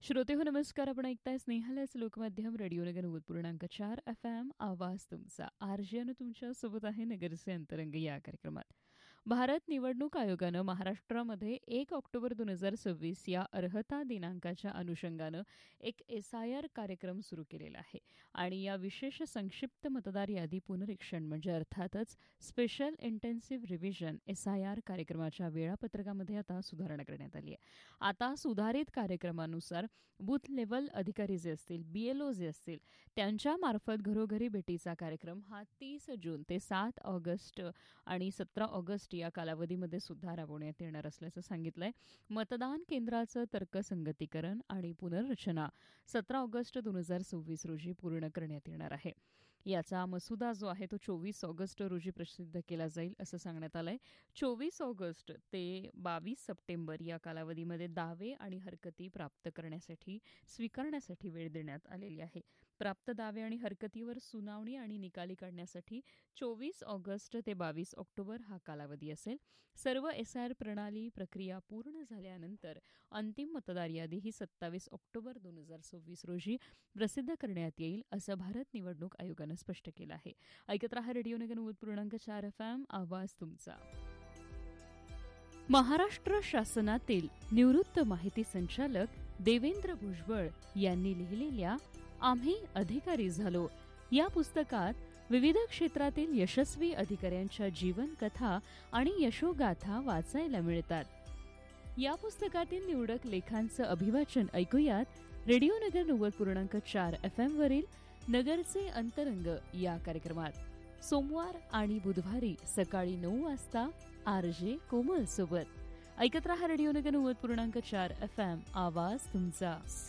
श्रोते हो नमस्कार. आपण ऐकताय स्नेहालयच लोकमाध्यम रेडिओ नगर 90.4 FM. आवाज तुमचा आरजेनं तुमच्या सोबत आहे. नगरचे अंतरंग या कार्यक्रमात भारत निवडणूक आयोगानं महाराष्ट्रामध्ये 1 ऑक्टोबर 2026 या अर्हता दिनांकाच्या अनुषंगानं एक SIR कार्यक्रम सुरू केलेला आहे. आणि या विशेष संक्षिप्त मतदार यादी पुनरीक्षण म्हणजे अर्थातच स्पेशल इंटेन्सिव्ह रिव्हिजन SIR कार्यक्रमाच्या वेळापत्रकामध्ये आता सुधारणा करण्यात आली आहे. आता सुधारित कार्यक्रमानुसार बूथ लेव्हल अधिकारी जे असतील, BLO जे असतील, त्यांच्यामार्फत घरोघरी भेटीचा कार्यक्रम हा 30 जून ते 7 ऑगस्ट आणि 17 ऑगस्ट या कालावधीमध्ये सुद्धा राबवण्यात येणार असल्याचं सांगितलंय. मतदान केंद्राचं तर्कसंगतीकरण आणि पुनर्रचना 17 ऑगस्ट 2026 रोजी पूर्ण करण्यात येणार आहे. याचा मसुदा जो आहे तो 24 ऑगस्ट रोजी प्रसिद्ध केला जाईल असं सांगण्यात आलंय. 24 ऑगस्ट ते 22 सप्टेंबर या कालावधीमध्ये दावे आणि हरकती प्राप्त स्वीकारण्यासाठी वेळ देण्यात आलेली आहे. प्राप्त दावे आणि हरकतीवर सुनावणी आणि निकाली काढण्यासाठी 24 ऑगस्ट ते 22 ऑक्टोबर हा कालावधी असेल. सर्व SIR प्रणाली प्रक्रिया पूर्ण झाल्यानंतर अंतिम मतदार यादी ही 27 ऑक्टोबर 2026 रोजी प्रसिद्ध करण्यात येईल असं भारत निवडणूक आयोगानं स्पष्ट केलं आहे. ऐकत रहा रेडिओ नगर 90.4 FM. आवाज तुमचा. महाराष्ट्र शासनातील निवृत्त माहिती संचालक देवेंद्र भुजबळ यांनी लिहिलेल्या आम्ही अधिकारी झालो या पुस्तकात विविध क्षेत्रातील यशस्वी अधिकाऱ्यांच्या जीवनकथा आणि यशोगाथा वाचायला मिळतात. या पुस्तकातील निवडक लेखांचं अभिवाचन ऐकूयात रेडिओ नगर 90.4 FM वरील नगरचे अंतरंग या कार्यक्रमात. सोमवार आणि बुधवारी सकाळी 9 वाजता RJ कोमल सोबत. ऐकत रहा रेडिओ नगर 90.4 FM. आवाज तुमचा.